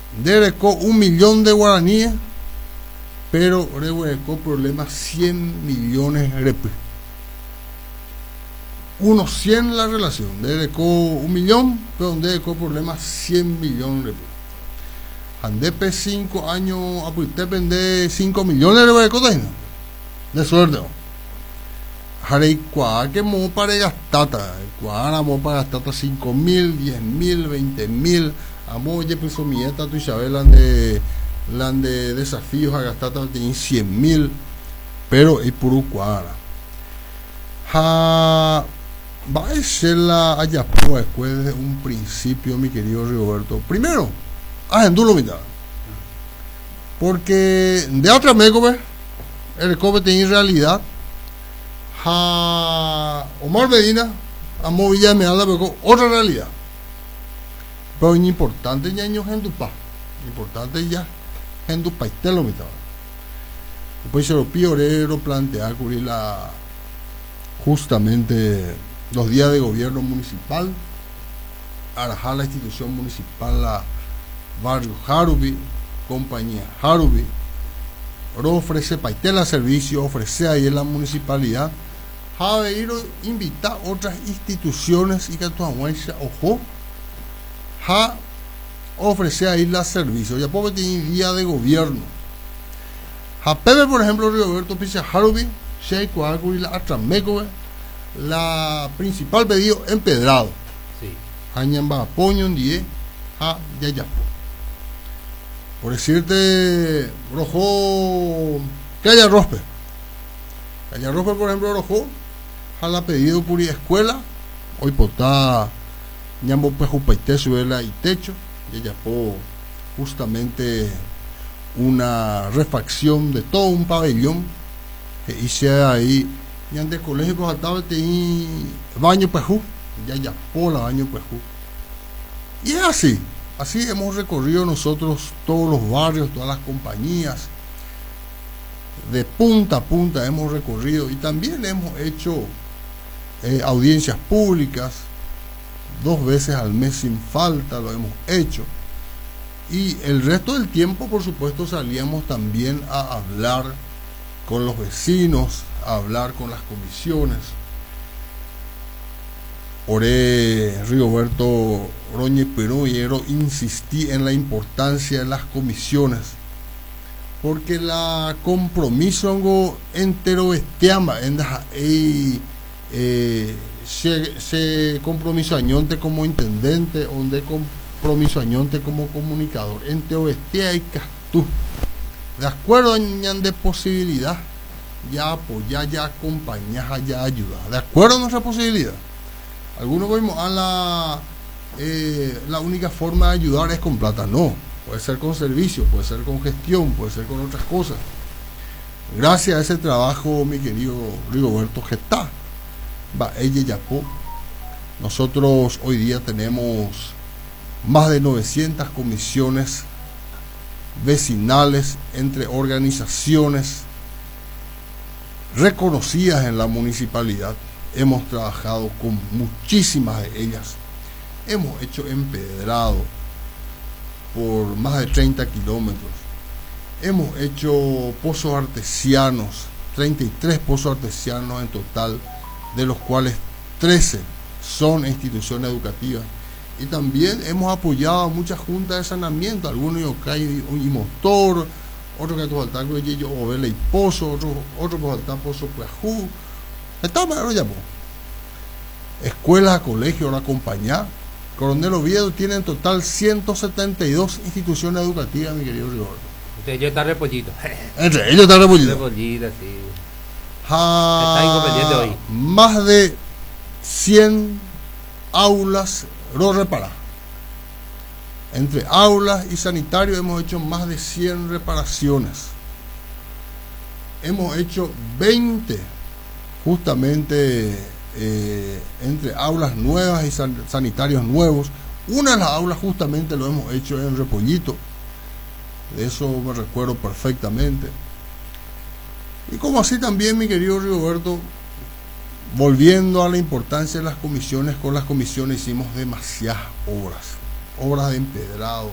Derecó 1.000.000 de guaraníes, pero rehuecó problemas 100 millones de repe. 1.100 la relación. Derecó 1.000.000, pero derecó problemas 100 millones de repe. Andepe 5 años, apuitepe de 5 millones de repe de suerte. Harei cuá que mo para gastata, cuá mo para gastata 5.000, 10.000, 20.000. Amo ya pensó mi eta tu Isabel de desafíos a gastar también 100.000, pero es puro cuadra. Va a ser la ayapo después de un principio, mi querido Roberto. Primero, agendulo mitad. Porque de otra mecobe, el cobe tiene realidad. Omar Medina, amo Villa Esmeralda, pero otra realidad. Pero es importante ya en Gendupá, importante ya Gendupá y te lo mitad. Después se lo piorero plantea cubrir justamente los días de gobierno municipal, arajar la institución municipal, la barrio Harubi, compañía Harubi, ofrece paitela servicio, ofrece ahí en la municipalidad, a ir invitar otras instituciones y que tu aguanza, ojo, a ofrecer ahí la servicio. Ya poco tiene día de gobierno. A Pepe, por ejemplo, Roberto Pisa Harubi, Sheikh Coaguri, la Atrameco, la principal pedido empedrado. Sí. Añamba apoyo un día a Yayapo. Por decirte, rojo, que haya rospe. Por ejemplo, rojo, a la pedido por escuela, hoy potá. Ñambo Pejupaité suela y techo, y ella fue justamente una refacción de todo un pabellón que hice ahí. Y ante el colegio pues estaba baño pejú, ya por la baño pejú. Y es así hemos recorrido nosotros todos los barrios, todas las compañías, de punta a punta hemos recorrido y también hemos hecho audiencias públicas. 2 veces al mes sin falta lo hemos hecho, y el resto del tiempo por supuesto salíamos también a hablar con los vecinos, a hablar con las comisiones. Oré Rigoberto Roñe Perú y insistí en la importancia de las comisiones, porque la compromiso entero esteama en se compromiso añonte como intendente o de compromiso añonte como comunicador entre oeste y castú de acuerdo añan de posibilidad ya apoyar, ya acompañar, ya ayudar de acuerdo a nuestra posibilidad. Algunos vemos a la única forma de ayudar es con plata. No, puede ser con servicio, puede ser con gestión, puede ser con otras cosas. Gracias a ese trabajo, mi querido Rigoberto Getá, ella Yapó, nosotros hoy día tenemos más de 900 comisiones vecinales entre organizaciones reconocidas en la municipalidad. Hemos trabajado con muchísimas de ellas, hemos hecho empedrado por más de 30 kilómetros, hemos hecho pozos artesianos, 33 pozos artesianos en total, de los cuales 13 son instituciones educativas, y también hemos apoyado a muchas juntas de saneamiento, algunos Yocay y Motor, otros que faltan o Vela y Pozo, otros que faltan Pozo Puajú, escuelas, colegios, la compañía. Coronel Oviedo tiene en total 172 instituciones educativas, mi querido Rigoberto. Entre ellos está Repollito. Entre ellos está Repollito. Repollito, sí. Está inconveniente hoy. Más de 100 aulas no reparadas. Entre aulas y sanitarios hemos hecho más de 100 reparaciones. Hemos hecho 20 justamente entre aulas nuevas y sanitarios nuevos. Una de las aulas justamente lo hemos hecho en Repollito. De eso me recuerdo perfectamente. Y como así también, mi querido Rigoberto, volviendo a la importancia de las comisiones, con las comisiones hicimos demasiadas obras de empedrado,